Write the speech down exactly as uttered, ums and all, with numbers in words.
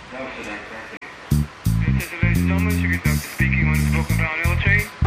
This is ladies and gentlemen, Sugar Doctor speaking on the Spoken Brown L train.